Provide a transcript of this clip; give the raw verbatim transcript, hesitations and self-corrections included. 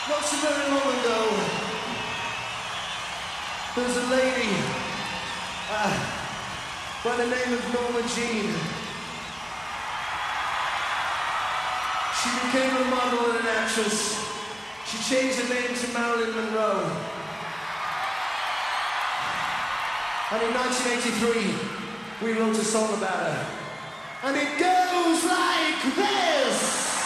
Not so very long ago, there was a lady uh, by the name of Norma Jean. She became a model and an actress. She changed her name to Marilyn Monroe. And in nineteen eighty-three, we wrote a song about her. And it goes like this!